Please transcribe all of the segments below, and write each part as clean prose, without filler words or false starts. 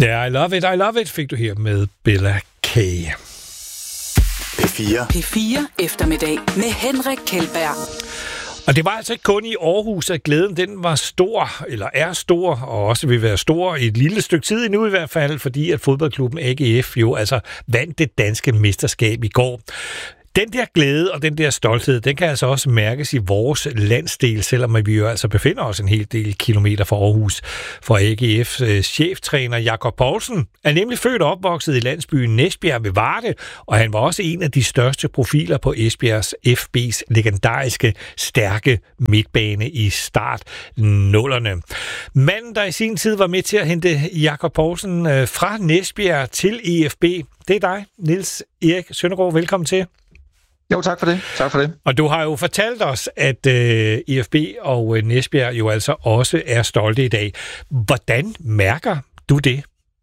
Ja, I love it, fik du her med Bella K. P4 eftermiddag med Henrik Kjeldberg. Og det var altså ikke kun i Aarhus, at glæden den var stor, eller er stor, og også vil være stor i et lille stykke tid endnu i hvert fald, fordi at fodboldklubben AGF jo altså vandt det danske mesterskab i går. Den der glæde og den der stolthed, den kan altså også mærkes i vores landsdel, selvom vi jo altså befinder os en hel del kilometer fra Aarhus. For AGF's cheftræner Jakob Poulsen er nemlig født og opvokset i landsbyen Næsbjerg ved Varde, og han var også en af de største profiler på Esbjergs FB's legendariske stærke midtbane i start 0'erne. Manden, der i sin tid var med til at hente Jakob Poulsen fra Næsbjerg til EFB, det er dig, Niels Erik Søndergaard. Velkommen til. Jo, tak for det. Tak for det. Og du har jo fortalt os, at EFB og Næsbjerg jo altså også er stolte i dag. Hvordan mærker du det?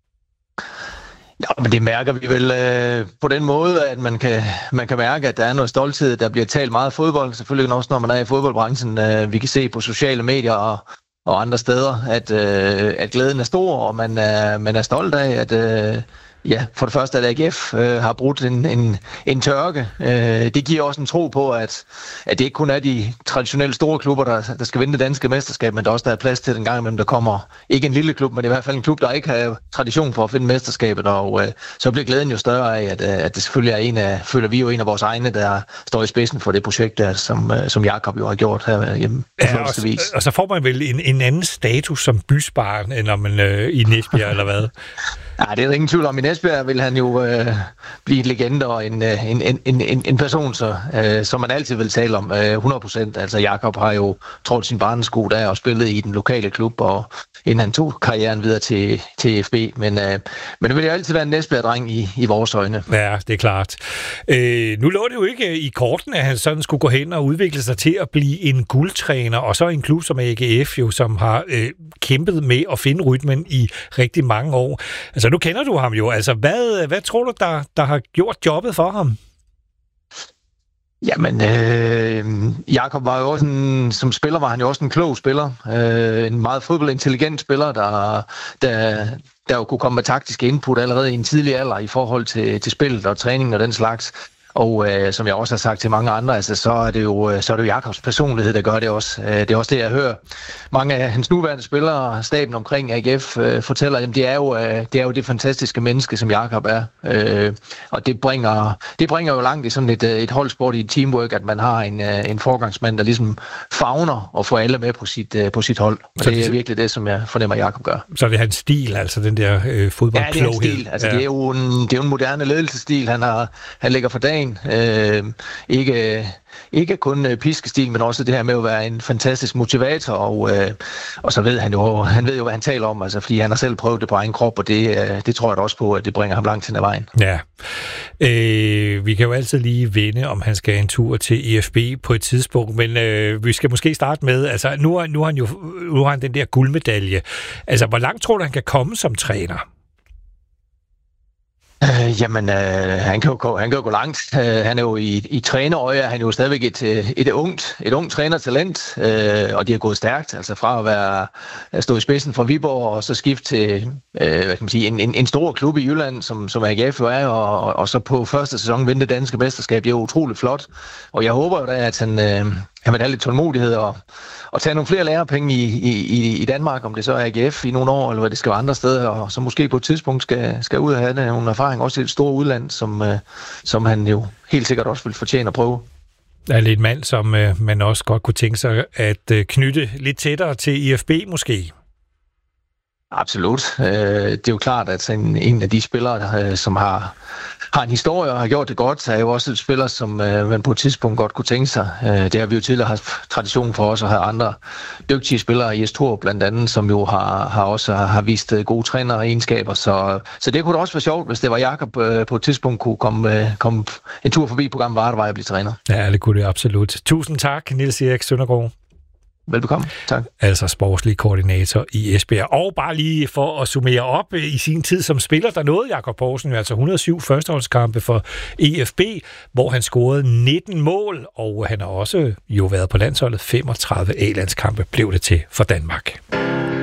Ja, men det mærker vi vel på den måde, at man kan mærke, at der er noget stolthed. Der bliver talt meget fodbold, selvfølgelig også når man er i fodboldbranchen. Vi kan se på sociale medier og andre steder, at glæden er stor, og man er stolt af, at ja, for det første, at AGF har brudt en tørke. Det giver også en tro på, at det ikke kun er de traditionelle store klubber, der skal vinde det danske mesterskab, men der også der er plads til den gang imellem, der kommer ikke en lille klub, men i hvert fald en klub, der ikke har tradition for at finde mesterskabet. Og så bliver glæden jo større af, at det selvfølgelig er føler vi jo en af vores egne, der står i spidsen for det projekt der, som Jakob jo har gjort her hjemme. Ja, og så får man vel en anden status som bysbarn, end når man i Næsbjerg eller hvad? Ja, det er der ingen tvivl om. I Næsbjerg vil han jo blive en legende og en person, som man altid vil tale om 100%. Altså Jakob har jo trådt sin barnesko der og spillet i den lokale klub, og inden han tog karrieren videre til FB. Men det vil jo altid være en Næsbjerg-dreng i vores øjne. Ja, det er klart. Nu lå det jo ikke i korten, at han sådan skulle gå hen og udvikle sig til at blive en guldtræner, og så en klub som AGF jo, som har kæmpet med at finde rytmen i rigtig mange år. Altså nu kender du ham jo. Altså hvad tror du, der har gjort jobbet for ham? Jamen, Jakob var jo også som spiller, var han jo også en klog spiller. En meget fodboldintelligent spiller, der jo kunne komme med taktiske input allerede i en tidlig alder i forhold til spillet og træningen og den slags. Og som jeg også har sagt til mange andre, altså, så er det jo Jakobs personlighed, der gør det også. Det er også det, jeg hører. Mange af hans nuværende spillere, staben omkring AGF, fortæller, at det er jo det fantastiske menneske, som Jakob er. Og det bringer jo langt i sådan et holdsport, i et teamwork, at man har en forgangsmand, der ligesom favner og får alle med på sit hold. Og det er virkelig det, som jeg fornemmer, Jakob gør. Så det er hans stil, altså den der fodboldkloghed? Ja, det er hans stil. Altså, ja. Det er jo en moderne ledelsesstil, han lægger for dagen. Ikke kun piskestil, men også det her med at være en fantastisk motivator, og så ved han ved jo, hvad han taler om, altså, fordi han har selv prøvet det på egen krop, og det tror jeg da også på, at det bringer ham langt hen ad vejen. Ja. Vi kan jo altid lige vende, om han skal en tur til EFB på et tidspunkt, men vi skal måske starte med, altså nu har han den der guldmedalje. Altså, hvor langt tror du, han kan komme som træner? Han kan jo gå langt. Han er jo i trænerøje, han er jo stadigvæk et ungt trænertalent, og de har gået stærkt, altså fra at stå i spidsen for Viborg og så skifte til en stor klub i Jylland, som AGF er, og så på første sæson vinde det danske mesterskab. Det er jo utroligt flot, og jeg håber jo da, at han vil have lidt tålmodighed og tage nogle flere lærepenge i Danmark, om det så er AGF i nogle år, eller hvad det skal være andre steder, og så måske på et tidspunkt skal ud og have nogle erfaring også i et stort udland, som han jo helt sikkert også vil fortjene at prøve. Der er lidt mand, som man også godt kunne tænke sig at knytte lidt tættere til EFB måske. Absolut. Det er jo klart, at en af de spillere, som har en historie og har gjort det godt, er jo også et spiller, som man på et tidspunkt godt kunne tænke sig. Det har vi jo tidligere haft tradition for os at have andre dygtige spillere i Estor blandt andet, som jo har vist gode træneregenskaber. Så det kunne da også være sjovt, hvis det var Jakob på et tidspunkt kunne komme en tur forbi programmet Vardevej og blive træner. Ja, det kunne det absolut. Tusind tak, Niels Erik Søndergaard. Velbekomme. Tak. Altså sportslig koordinator i Esbjerg. Og bare lige for at summere op, i sin tid som spiller, der nåede Jakob Poulsen jo altså 107 førsteholdskampe for EFB, hvor han scorede 19 mål, og han har også jo været på landsholdet. 35 A-landskampe blev det til for Danmark.